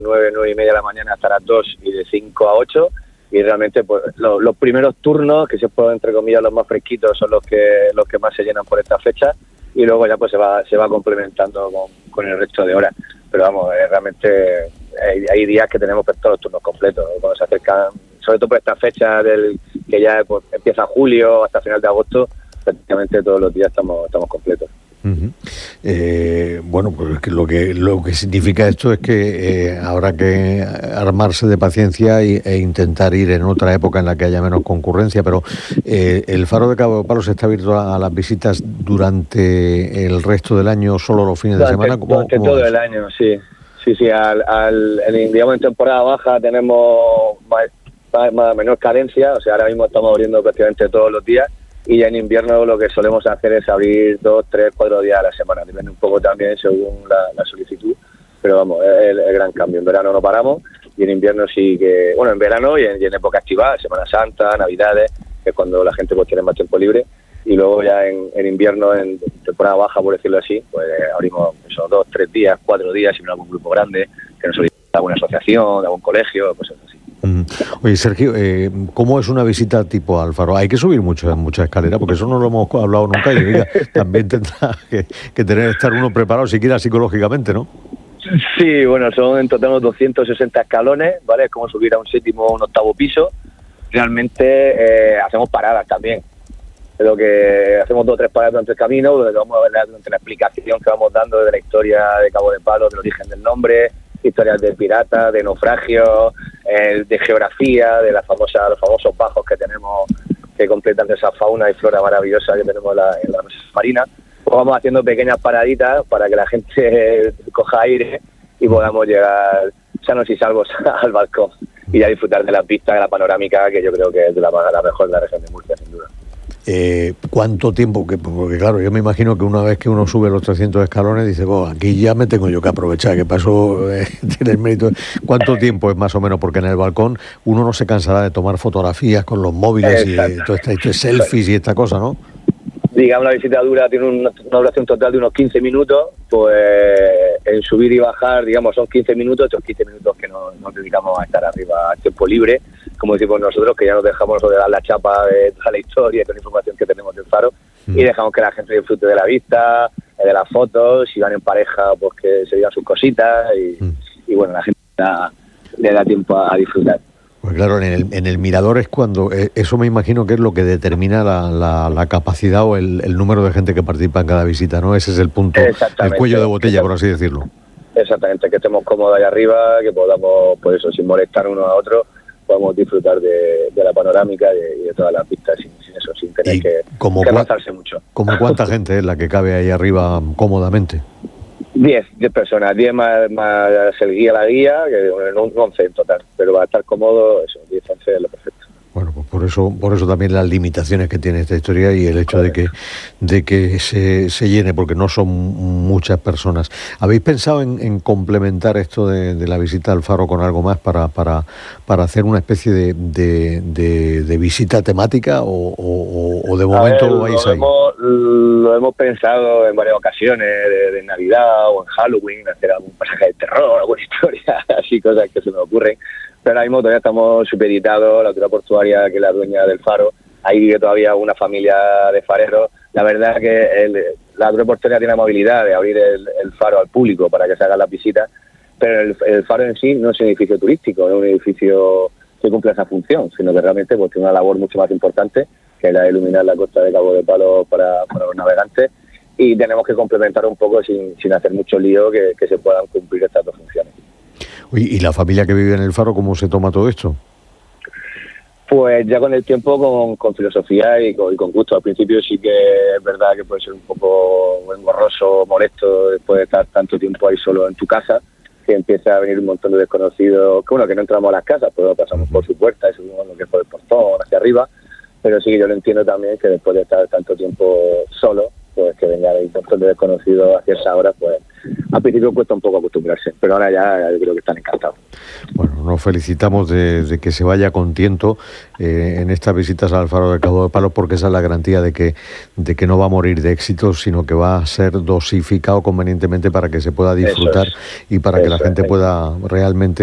9:30 de la mañana hasta las 2 y de 5 a 8, y realmente pues los primeros turnos, que se pueden entre comillas los más fresquitos, son los que más se llenan por esta fecha, y luego ya pues se va complementando con el resto de horas. Pero vamos, realmente hay días que tenemos pues, todos los turnos completos, ¿no? Cuando se acercan, sobre todo por esta fecha que ya pues, empieza julio hasta final de agosto, prácticamente todos los días estamos completos. Uh-huh. Bueno, pues lo que significa esto es que habrá que armarse de paciencia e intentar ir en otra época en la que haya menos concurrencia, pero el Faro de Cabo de Palos está abierto a las visitas durante el resto del año, solo los fines de semana. Durante todo el año, sí. Digamos, en temporada baja tenemos menor cadencia, o sea, ahora mismo estamos abriendo prácticamente todos los días, y ya en invierno lo que solemos hacer es abrir 2, 3, 4 días a la semana, depende un poco también según la solicitud, pero vamos, es el gran cambio. En verano no paramos, y en invierno sí que, bueno, en verano y en época estival, Semana Santa, Navidades, que es cuando la gente pues tiene más tiempo libre, y luego ya en invierno, en temporada baja, por decirlo así, pues abrimos esos 2, 3 días, 4 días, si no algún grupo grande, que nos solicita alguna asociación, algún colegio, cosas así. Oye, Sergio, ¿cómo es una visita tipo al Faro? ¿Hay que subir mucha escalera? Porque eso no lo hemos hablado nunca, y mira, también tendrá que estar uno preparado siquiera psicológicamente, ¿no? Sí, bueno, son en total unos 260 escalones, ¿vale? Es como subir a un 7º o un 8º piso. Realmente hacemos paradas también. Lo que hacemos 2 o 3 paradas durante el camino, donde vamos a ver durante la explicación que vamos dando de la historia de Cabo de Palos, del origen del nombre, historias de piratas, de naufragios, de geografía, de los famosos bajos que tenemos, que completan esa fauna y flora maravillosa que tenemos en la marina. Pues vamos haciendo pequeñas paraditas para que la gente coja aire y podamos llegar sanos y salvos al balcón y ya disfrutar de las vistas, de la panorámica, que yo creo que es la mejor de la región de Murcia, sin duda. ¿Cuánto tiempo? Porque claro, yo me imagino que una vez que uno sube los 300 escalones dice, aquí ya me tengo yo que aprovechar, que paso tiene el mérito. ¿Cuánto tiempo es más o menos? Porque en el balcón uno no se cansará de tomar fotografías con los móviles. Exacto. Y todo esto selfies y esta cosa, ¿no? Digamos, la visita tiene una duración total de unos 15 minutos, pues en subir y bajar, digamos, son 15 minutos, estos 15 minutos que nos dedicamos a estar arriba a tiempo libre, como decimos nosotros, que ya nos dejamos de dar la chapa de toda la historia y toda la información que tenemos del Faro, y dejamos que la gente disfrute de la vista, de las fotos, si van en pareja, pues que se digan sus cositas, y bueno, la gente le da tiempo a disfrutar. Pues claro, en el mirador es cuando, eso me imagino que es lo que determina la capacidad o el número de gente que participa en cada visita, ¿no? Ese es el punto, el cuello de botella, por así decirlo. Exactamente, que estemos cómodos ahí arriba, que podamos, pues eso, sin molestar unos a otros, podamos disfrutar de la panorámica y de todas las vistas sin tener que rozarse mucho. ¿Cómo cuánta gente es la que cabe ahí arriba cómodamente? 10 personas, 10 más el guía, la guía, que 11 en total, pero va a estar cómodo, eso, 10, 11 es lo perfecto. Bueno, pues por eso también las limitaciones que tiene esta historia y el hecho de que se llene, porque no son muchas personas. ¿Habéis pensado en complementar esto de la visita al Faro con algo más para hacer una especie de visita temática o de momento vais ahí? Lo hemos pensado en varias ocasiones, de Navidad o en Halloween, hacer algún pasaje de terror, alguna historia, así cosas que se nos ocurren. Pero ahora mismo todavía estamos supeditados, la autoridad portuaria, que es la dueña del Faro, ahí vive todavía una familia de fareros. La verdad que la autoridad portuaria tiene la movilidad de abrir el Faro al público para que se hagan las visitas, pero el Faro en sí no es un edificio turístico, no es un edificio que cumple esa función, sino que realmente pues, tiene una labor mucho más importante, que es la de iluminar la costa de Cabo de Palos para los navegantes, y tenemos que complementar un poco sin hacer mucho lío que se puedan cumplir estas dos funciones. ¿Y la familia que vive en el Faro, cómo se toma todo esto? Pues ya con el tiempo, con filosofía y con gusto. Al principio sí que es verdad que puede ser un poco engorroso, molesto, después de estar tanto tiempo ahí solo en tu casa, que empieza a venir un montón de desconocidos, que no entramos a las casas, pues pasamos por su puerta y subimos lo que es por el portón, hacia arriba, pero sí que yo lo entiendo también, que después de estar tanto tiempo solo, pues que venga de un montón de desconocidos hacia esa hora, pues al principio cuesta un poco acostumbrarse, pero ahora ya yo creo que están encantados. Bueno, nos felicitamos de que se vaya con tiento en estas visitas al Faro del Cabo de Palos, porque esa es la garantía de que no va a morir de éxito, sino que va a ser dosificado convenientemente para que se pueda disfrutar y para que la gente pueda realmente